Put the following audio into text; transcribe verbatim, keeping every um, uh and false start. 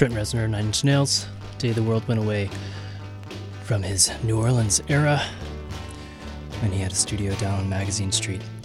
Trent Reznor, Nine Inch Nails, Day the World Went Away, from his New Orleans era when he had a studio down on Magazine Street.